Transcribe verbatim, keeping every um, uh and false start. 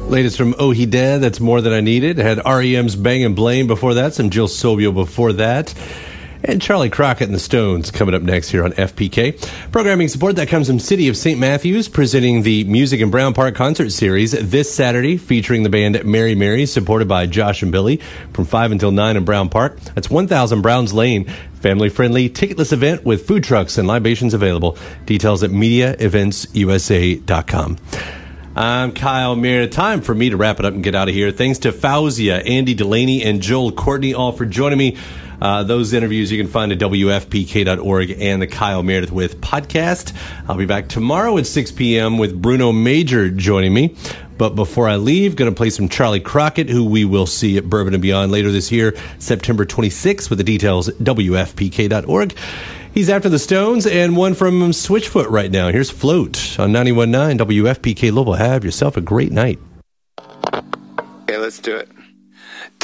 Latest from Oh He Dead, That's More Than I Needed. Had R E M's Bang and Blame before that, some Jill Sobio before that. And Charlie Crockett and the Stones coming up next here on F P K. Programming support that comes from City of Saint Matthews, presenting the Music in Brown Park concert series this Saturday, featuring the band Mary Mary, supported by Josh and Billy, from five until nine in Brown Park. That's one thousand Browns Lane. Family-friendly, ticketless event with food trucks and libations available. Details at media events u s a dot com. I'm Kyle Meredith. Time for me to wrap it up and get out of here. Thanks to Fauzia, Andy Delaney, and Joel Courtney, all for joining me. Uh, those interviews you can find at W F P K dot org and the Kyle Meredith With podcast. I'll be back tomorrow at six p.m. with Bruno Major joining me. But before I leave, going to play some Charlie Crockett, who we will see at Bourbon and Beyond later this year, September twenty-sixth, with the details at W F P K dot org. He's after the Stones, and one from Switchfoot right now. Here's Float on ninety-one point nine W F P K Louisville. Have yourself a great night. Okay, let's do it.